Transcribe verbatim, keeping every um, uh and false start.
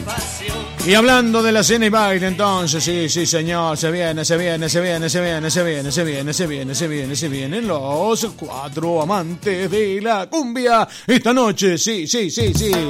Y hablando de la cena y baile, entonces, sí, sí, señor, se viene, se viene, se viene, se viene, se viene, se viene, se viene, se viene, se vienen los cuatro amantes de la cumbia esta noche, sí, sí, sí, sí.